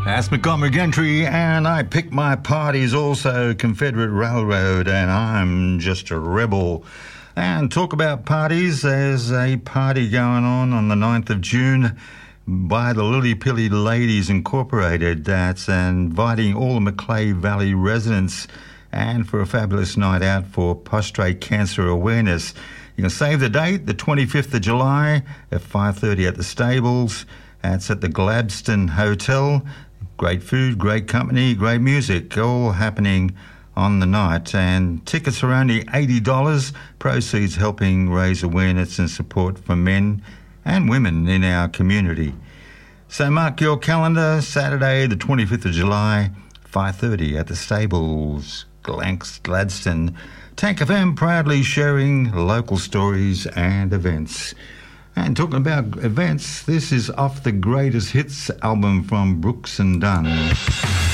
That's Montgomery Gentry, and I pick my parties also Confederate Railroad, and I'm just a rebel. And talk about parties, there's a party going on the 9th of June by the Lily Pilly Ladies Incorporated. That's inviting all the Macleay Valley residents and for a fabulous night out for prostate cancer awareness. You can save the date, the 25th of July at 5:30 at the Stables. That's at the Gladstone Hotel. Great food, great company, great music, all happening on the night. And tickets are only $80, proceeds helping raise awareness and support for men and women in our community. So mark your calendar, Saturday the 25th of July, 5:30 at the Stables, Gladstone. Tank FM proudly sharing local stories and events. And talking about events, this is off the Greatest Hits album from Brooks and Dunn.